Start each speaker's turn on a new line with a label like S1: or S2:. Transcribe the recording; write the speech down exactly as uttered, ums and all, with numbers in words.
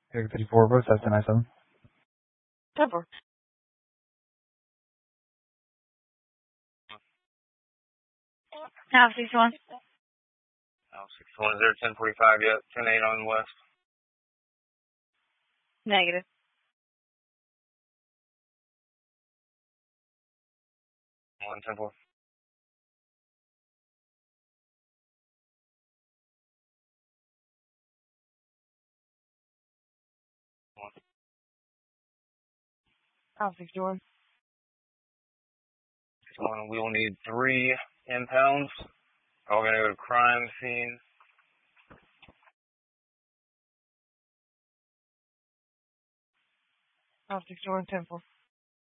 S1: thirty-four, bro, seven nine seven.
S2: ten four. Half six one.
S3: Half six one, is there ten forty-five yet? ten eight on west.
S2: Negative.
S3: One ten four.
S2: Half sixty one.
S3: One, we will need three impounds. All gonna go to crime scene.
S2: Half sixty one ten four.